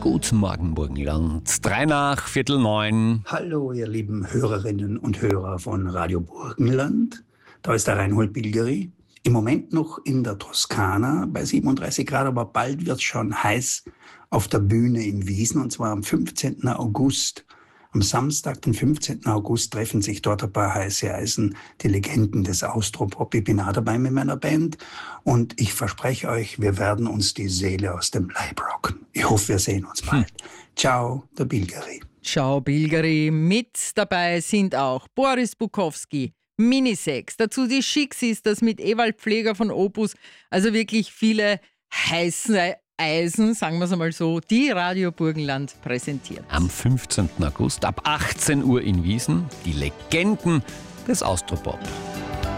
Guten Morgen, Burgenland. 3 nach, Viertel 9. Hallo, ihr lieben Hörerinnen und Hörer von Radio Burgenland. Da ist der Reinhold Bilgeri. Im Moment noch in der Toskana bei 37 Grad, aber bald wird es schon heiß auf der Bühne in Wiesen, und zwar am 15. August. Am Samstag, den 15. August, treffen sich dort ein paar heiße Eisen, die Legenden des Austropop. Ich bin auch dabei mit meiner Band und ich verspreche euch, wir werden uns die Seele aus dem Leib rocken. Ich hoffe, wir sehen uns bald. Ciao, der Bilgeri. Ciao, Bilgeri. Mit dabei sind auch Boris Bukowski, Minisex, dazu die Chic Sisters mit Ewald Pfleger von Opus. Also wirklich viele heiße Eisen, sagen wir es einmal so, die Radio Burgenland präsentiert. Am 15. August ab 18 Uhr in Wiesen die Legenden des Austropop.